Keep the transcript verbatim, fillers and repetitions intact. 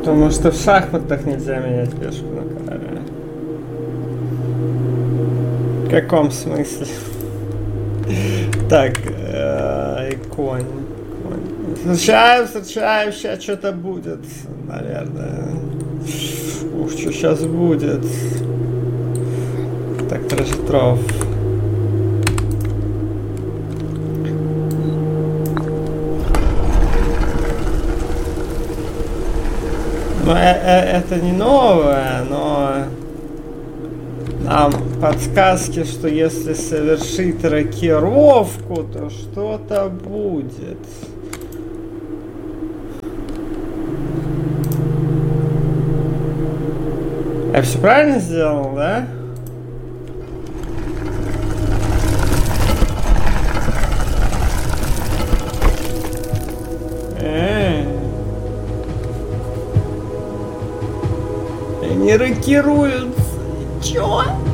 Потому что в шахматах нельзя менять пешку на короле. В каком смысле? Так, и конь. Встречаем, встречаем, сейчас что-то будет, наверное. Ух, что сейчас будет. Так, Трожетров. Ну, э -э это не новое, но нам подсказки, что если совершить рокировку, то что-то будет. Я все правильно сделал, да? Э-э. Они рокируются. Чё?